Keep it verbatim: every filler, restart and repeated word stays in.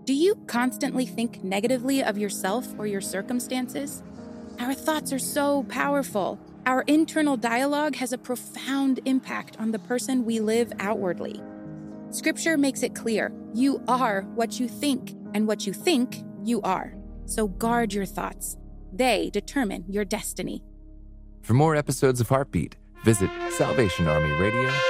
Do you constantly think negatively of yourself or your circumstances? Our thoughts are so powerful. Our internal dialogue has a profound impact on the person we live outwardly. Scripture makes it clear, you are what you think, and what you think, you are. So guard your thoughts. They determine your destiny. For more episodes of Heartbeat, visit Salvation Army Radio.